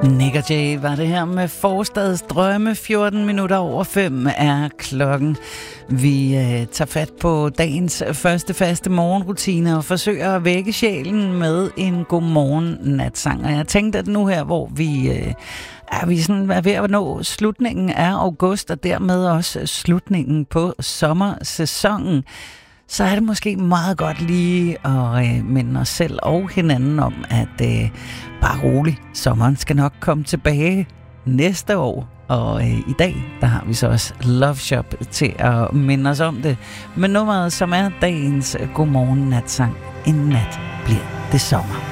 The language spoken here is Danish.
Nick og Jay var det her med Forstads drømme. 14 minutter over 5 er klokken. Vi tager fat på dagens første faste morgenrutine og forsøger at vække sjælen med en godmorgen natsang. Og jeg tænkte, at nu her, hvor vi sådan er ved at nå slutningen af august, og dermed også slutningen på sommersæsonen, så er det måske meget godt lige at minde os selv og hinanden om, at bare rolig, sommeren skal nok komme tilbage næste år. Og i dag, der har vi så også Love Shop til at minde os om det. Men nummeret, som er dagens godmorgen natsang, en nat bliver det sommer.